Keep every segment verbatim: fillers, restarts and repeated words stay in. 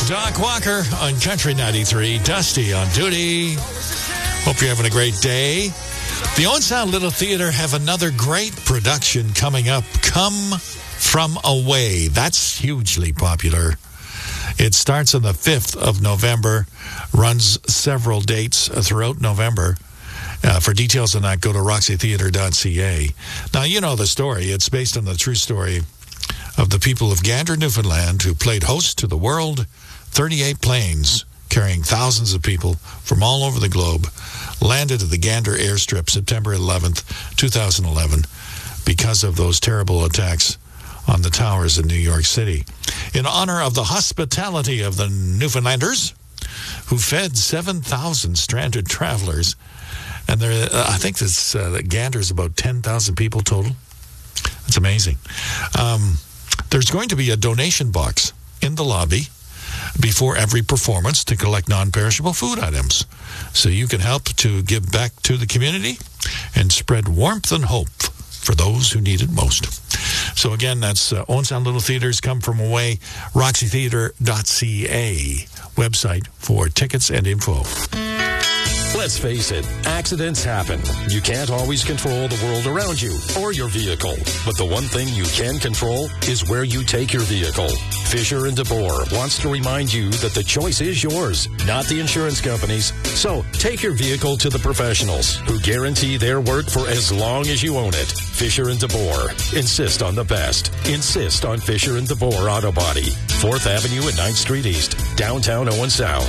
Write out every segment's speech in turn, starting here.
Doc Walker on Country ninety-three. Dusty on duty. Hope you're having a great day. The Owen Sound Little Theater have another great production coming up. Come From Away. That's hugely popular. It starts on the fifth of November, runs several dates throughout November. Uh, for details on that, go to roxy theater dot c a. Now, you know the story. It's based on the true story of the people of Gander, Newfoundland, who played host to the world. thirty-eight planes carrying thousands of people from all over the globe landed at the Gander airstrip September eleventh, twenty eleven, because of those terrible attacks on the towers in New York City. In honor of the hospitality of the Newfoundlanders, who fed seven thousand stranded travelers, and there, uh, I think this uh, Gander's about ten thousand people total. It's amazing. Um, there's going to be a donation box in the lobby before every performance to collect non-perishable food items, so you can help to give back to the community and spread warmth and hope for those who need it most. So again, that's uh, Owen Sound Little Theaters, Come From Away, roxy theater dot c a website for tickets and info. Let's face it, accidents happen. You can't always control the world around you or your vehicle. But the one thing you can control is where you take your vehicle. Fisher and DeBoer wants to remind you that the choice is yours, not the insurance companies. So take your vehicle to the professionals who guarantee their work for as long as you own it. Fisher and DeBoer. Insist on the best. Insist on Fisher and DeBoer Auto Body. fourth Avenue and ninth Street East. Downtown Owen Sound.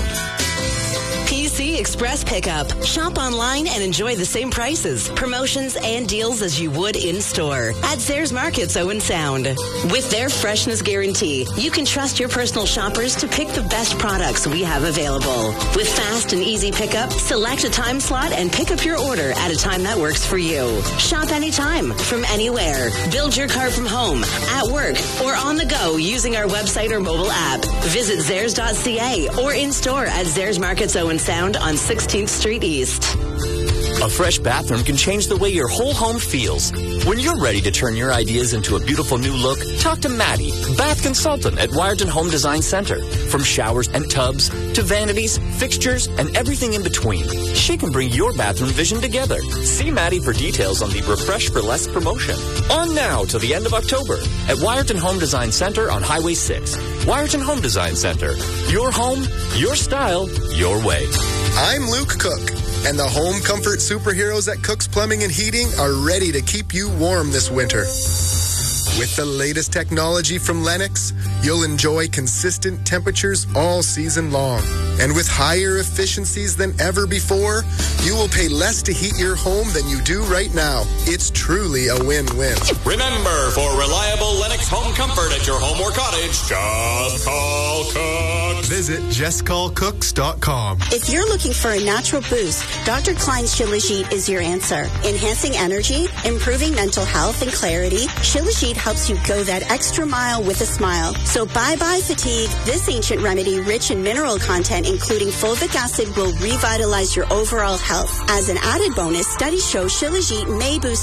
P C Express Pickup. Shop online and enjoy the same prices, promotions, and deals as you would in-store at Sayers Markets Owen Sound. With their freshness guarantee, you can trust your personal shoppers to pick the best products we have available. With fast and easy pickup, select a time slot and pick up your order at a time that works for you. Shop anytime, from anywhere. Build your car from home, at work, or on the go using our website or mobile app. Visit Zayres dot c a or in-store at Sayers Markets Owen Sound on sixteenth Street East. A fresh bathroom can change the way your whole home feels. When you're ready to turn your ideas into a beautiful new look, talk to Maddie, bath consultant at Wiarton Home Design Center. From showers and tubs to vanities, fixtures, and everything in between, she can bring your bathroom vision together. See Maddie for details on the Refresh for Less promotion. On now to the end of October at Wiarton Home Design Center on Highway six. Wiarton Home Design Center. Your home, your style, your way. I'm Luke Cook, and the home comfort superheroes at Cook's Plumbing and Heating are ready to keep you warm this winter. With the latest technology from Lennox, you'll enjoy consistent temperatures all season long. And with higher efficiencies than ever before, you will pay less to heat your home than you do right now. It's truly a win-win. Remember, for reliable Lennox home comfort at your home or cottage, just call Cooks. Visit just call cooks dot com. If you're looking for a natural boost, Doctor Klein's Shilajit is your answer. Enhancing energy, improving mental health and clarity, Shilajit helps you go that extra mile with a smile. So bye-bye fatigue. This ancient remedy, rich in mineral content, including fulvic acid, will revitalize your overall health. As an added bonus, studies show Shilajit may boost